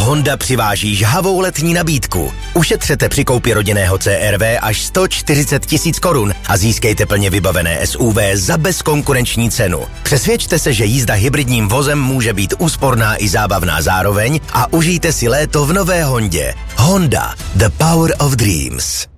Honda přiváží žhavou letní nabídku. Ušetřete při koupi rodinného CR-V až 140 000 korun a získejte plně vybavené SUV za bezkonkurenční cenu. Přesvědčte se, že jízda hybridním vozem může být úsporná i zábavná zároveň a užijte si léto v nové Hondě. Honda, the power of dreams.